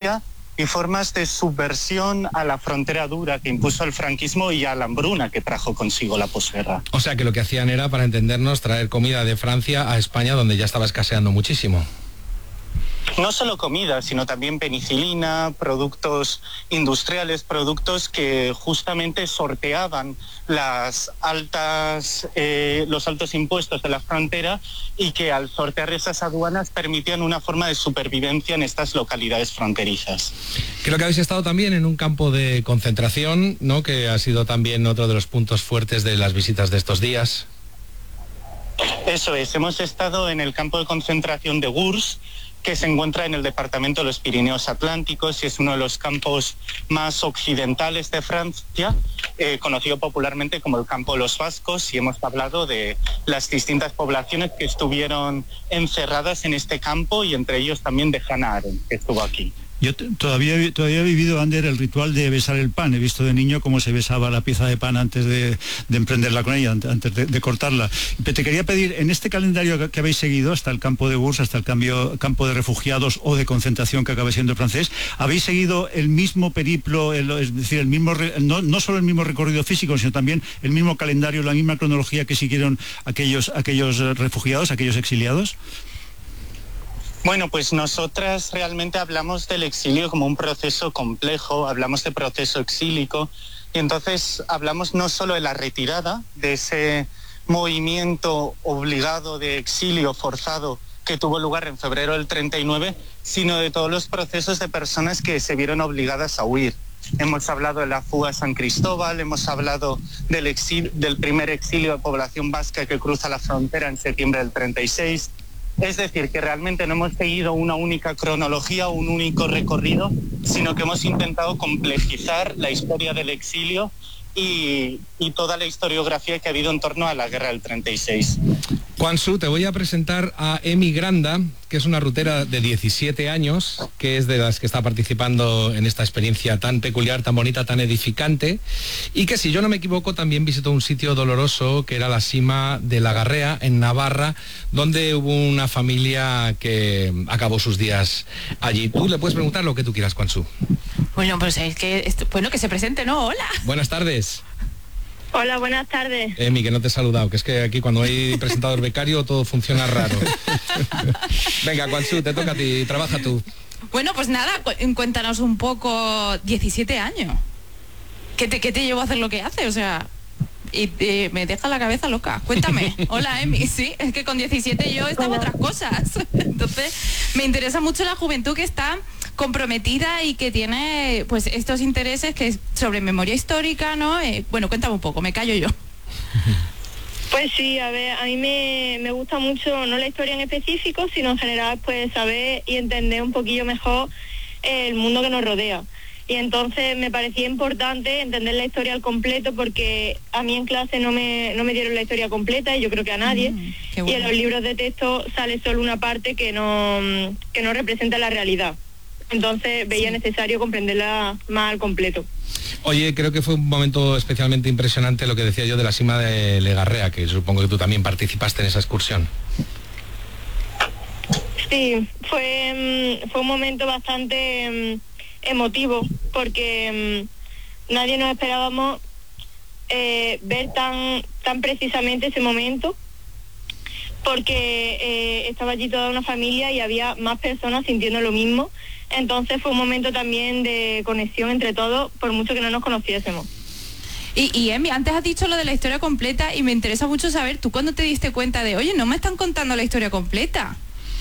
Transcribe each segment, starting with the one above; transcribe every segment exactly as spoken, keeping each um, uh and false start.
violencia y formas de subversión a la frontera dura que impuso el franquismo y a la hambruna que trajo consigo la posguerra. O sea que lo que hacían era, para entendernos, traer comida de Francia a España, donde ya estaba escaseando muchísimo. No solo comida, sino también penicilina, productos industriales, productos que justamente sorteaban las altas, eh, los altos impuestos de la frontera y que al sortear esas aduanas permitían una forma de supervivencia en estas localidades fronterizas. Creo que habéis estado también en un campo de concentración, ¿no?, que ha sido también otro de los puntos fuertes de las visitas de estos días. Eso es, hemos estado en el campo de concentración de Gurs, que se encuentra en el departamento de los Pirineos Atlánticos y es uno de los campos más occidentales de Francia, eh, conocido popularmente como el campo de los vascos, y hemos hablado de las distintas poblaciones que estuvieron encerradas en este campo y entre ellos también de Hannah Arendt, que estuvo aquí. Yo t- todavía, todavía he vivido, Ander, el ritual de besar el pan. He visto de niño cómo se besaba la pieza de pan antes de, de emprenderla con ella, antes de, de cortarla. Pero te quería pedir, en este calendario que, que habéis seguido, hasta el campo de Gurs, hasta el cambio, campo de refugiados o de concentración que acaba siendo el francés, ¿habéis seguido el mismo periplo, el, es decir, el mismo no, no solo el mismo recorrido físico, sino también el mismo calendario, la misma cronología que siguieron aquellos, aquellos refugiados, aquellos exiliados? Bueno, pues nosotras realmente hablamos del exilio como un proceso complejo, hablamos de proceso exílico, y entonces hablamos no solo de la retirada, de ese movimiento obligado de exilio forzado que tuvo lugar en febrero del treinta y nueve, sino de todos los procesos de personas que se vieron obligadas a huir. Hemos hablado de la fuga a San Cristóbal, hemos hablado del, exilio, del primer exilio de población vasca que cruza la frontera en septiembre del treinta y seis. Es decir, que realmente no hemos seguido una única cronología o un único recorrido, sino que hemos intentado complejizar la historia del exilio y, y toda la historiografía que ha habido en torno a la guerra del treinta y seis. Juansu, te voy a presentar a Emi Granda, que es una rutera de diecisiete años, que es de las que está participando en esta experiencia tan peculiar, tan bonita, tan edificante, y que, si yo no me equivoco, también visitó un sitio doloroso, que era la Sima de la Garrea, en Navarra, donde hubo una familia que acabó sus días allí. Tú le puedes preguntar lo que tú quieras, Juansu. Bueno, pues es que, bueno, que se presente, ¿no? Hola. Buenas tardes. Hola, buenas tardes. Emi, que no te he saludado, que es que aquí cuando hay presentador becario todo funciona raro. Venga, Juansu, te toca a ti, trabaja tú. Bueno, pues nada, cu- cuéntanos un poco, diecisiete años. ¿Qué te, qué te llevó a hacer lo que hace? O sea, y eh, me deja la cabeza loca. Cuéntame. Hola, Emi. Sí, es que con diecisiete yo estaba otras cosas. Entonces, me interesa mucho la juventud que está comprometida y que tiene pues estos intereses que es sobre memoria histórica, ¿no? Eh, bueno, cuéntame un poco, me callo yo. Pues sí, a ver, a mí me, me gusta mucho, no la historia en específico, sino en general, pues saber y entender un poquillo mejor el mundo que nos rodea. Y entonces me parecía importante entender la historia al completo, porque a mí en clase no me, no me dieron la historia completa, y yo creo que a nadie. Mm, qué bueno. Y en los libros de texto sale solo una parte que no, que no representa la realidad. Entonces veía Sí. necesario comprenderla más al completo. Oye, creo que fue un momento especialmente impresionante lo que decía yo de la Sima de Legarrea, que supongo que tú también participaste en esa excursión. Sí, fue, mm, fue un momento bastante mm, emotivo, porque mm, nadie nos esperábamos eh, ver tan, tan precisamente ese momento, porque eh, estaba allí toda una familia y había más personas sintiendo lo mismo. Entonces fue un momento también de conexión entre todos, por mucho que no nos conociésemos. Y, y Emi, antes has dicho lo de la historia completa y me interesa mucho saber, ¿tú cuándo te diste cuenta de, oye, no me están contando la historia completa?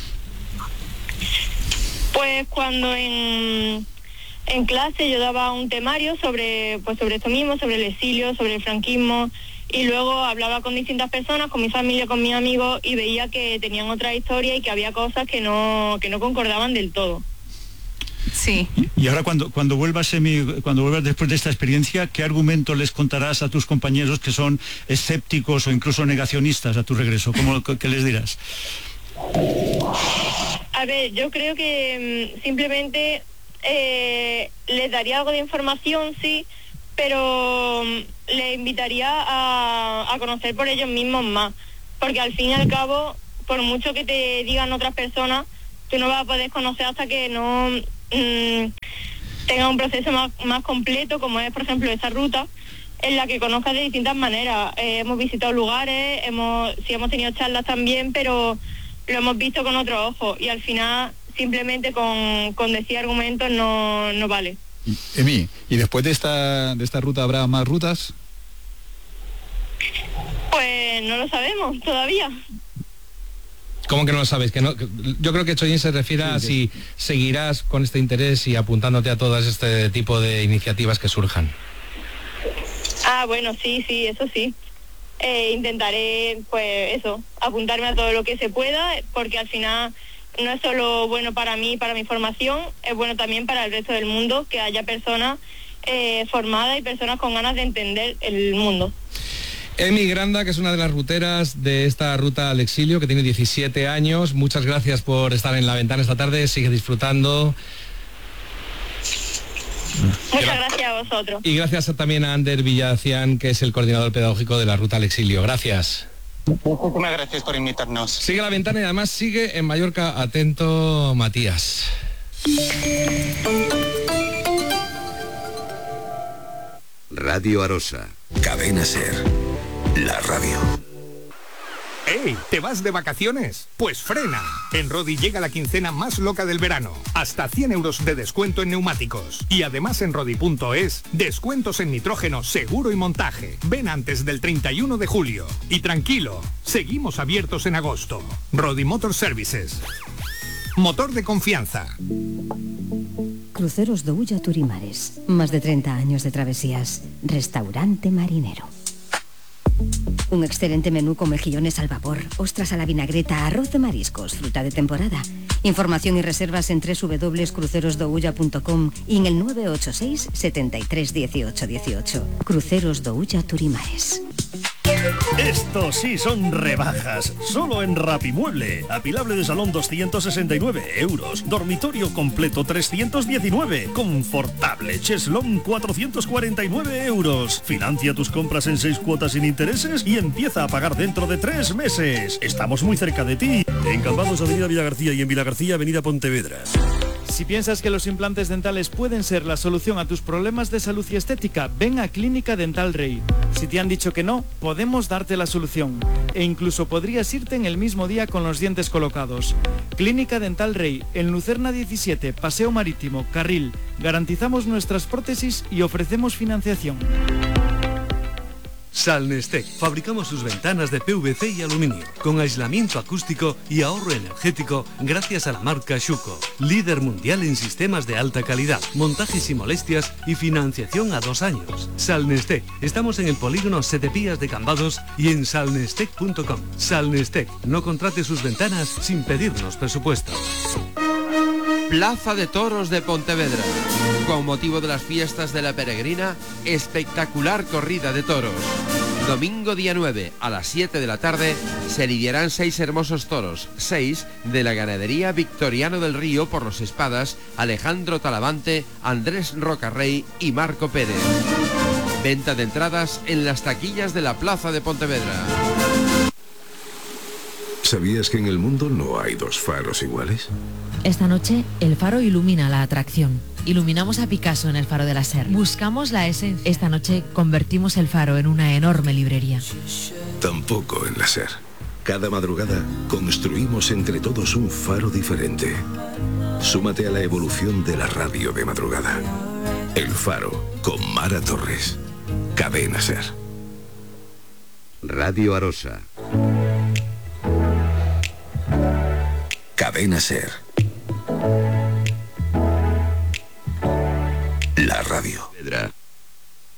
Pues cuando en, en clase yo daba un temario sobre, pues sobre esto mismo, sobre el exilio, sobre el franquismo, y luego hablaba con distintas personas, con mi familia, con mis amigos, y veía que tenían otra historia y que había cosas que no, que no concordaban del todo. Sí. Y ahora cuando, cuando vuelvas, Emi, cuando vuelvas después de esta experiencia, ¿qué argumento les contarás a tus compañeros que son escépticos o incluso negacionistas a tu regreso? ¿Cómo, qué les dirás? A ver, yo creo que mm, simplemente eh, les daría algo de información, sí, pero mm, les invitaría a, a conocer por ellos mismos más, porque al fin y al cabo, por mucho que te digan otras personas, tú no vas a poder conocer hasta que no mm, tenga un proceso más, más completo, como es, por ejemplo, esa ruta, en la que conozcas de distintas maneras. Eh, hemos visitado lugares, hemos sí hemos tenido charlas también, pero lo hemos visto con otros ojos, y al final simplemente con, con decir argumentos no, no vale. Y, Emi, ¿y después de esta, de esta ruta habrá más rutas? Pues no lo sabemos todavía. ¿Cómo que no lo sabes? Que no, que, yo creo que Choyin se refiere sí, a sí. si seguirás con este interés y apuntándote a todas este tipo de iniciativas que surjan. Ah, bueno, sí, sí, eso sí. Eh, intentaré, pues eso, apuntarme a todo lo que se pueda, porque al final no es solo bueno para mí, para mi formación, es bueno también para el resto del mundo, que haya personas eh, formadas y personas con ganas de entender el mundo. Emi Granda, que es una de las ruteras de esta ruta al exilio, que tiene diecisiete años, muchas gracias por estar en La Ventana esta tarde, sigue disfrutando. Muchas gracias a vosotros. Y gracias también a Ander Villacián, que es el coordinador pedagógico de la ruta al exilio. Gracias. Muchísimas gracias por invitarnos. Sigue La Ventana y además sigue en Mallorca. Atento, Matías. Radio Arosa. Cadena Ser. La radio. ¡Ey! ¿Te vas de vacaciones? Pues frena. En Rodi llega la quincena más loca del verano. Hasta cien euros de descuento en neumáticos. Y además en Rodi punto es, descuentos en nitrógeno, seguro y montaje. Ven antes del treinta y uno de julio. Y tranquilo, seguimos abiertos en agosto. Rodi Motor Services. Motor de confianza. Cruceros do Ulla Turimares. Más de treinta años de travesías. Restaurante marinero. Un excelente menú con mejillones al vapor, ostras a la vinagreta, arroz de mariscos, fruta de temporada. Información y reservas en doble u doble u doble u punto cruceros do ulla punto com y en el nueve ocho seis, setenta y tres, dieciocho, dieciocho. Cruceros do Ulla Turimares. Estos sí son rebajas, solo en Rapimueble. Apilable de salón doscientos sesenta y nueve euros, dormitorio completo trescientos diecinueve, confortable cheslón cuatrocientos cuarenta y nueve euros. Financia tus compras en seis cuotas sin intereses y empieza a pagar dentro de tres meses. Estamos muy cerca de ti. En Cambados, Avenida Villagarcía, y en Villagarcía, Avenida Pontevedra. Si piensas que los implantes dentales pueden ser la solución a tus problemas de salud y estética, ven a Clínica Dental Rey. Si te han dicho que no, podemos darte la solución. E incluso podrías irte en el mismo día con los dientes colocados. Clínica Dental Rey, en Lucerna diecisiete, Paseo Marítimo, Carril. Garantizamos nuestras prótesis y ofrecemos financiación. Salnestec. Fabricamos sus ventanas de P V C y aluminio, con aislamiento acústico y ahorro energético gracias a la marca Schuco, líder mundial en sistemas de alta calidad, montajes y molestias y financiación a dos años. Salnestec. Estamos en el polígono Setepías de Cambados y en salnestec punto com. Salnestec. No contrate sus ventanas sin pedirnos presupuesto. Plaza de Toros de Pontevedra. Con motivo de las fiestas de la Peregrina, espectacular corrida de toros. Domingo día nueve, a las siete de la tarde, se lidiarán seis hermosos toros, seis de la ganadería Victoriano del Río por los Espadas, Alejandro Talavante, Andrés Rocarrey y Marco Pérez. Venta de entradas en las taquillas de la Plaza de Pontevedra. ¿Sabías que en el mundo no hay dos faros iguales? Esta noche, el faro ilumina la atracción. Iluminamos a Picasso en el faro de la Ser. Buscamos la esencia. Esta noche, convertimos el faro en una enorme librería. Tampoco en la Ser. Cada madrugada, construimos entre todos un faro diferente. Súmate a la evolución de la radio de madrugada. El Faro, con Mara Torres. Cadena Ser. Radio Arosa. Cadena Ser. La radio.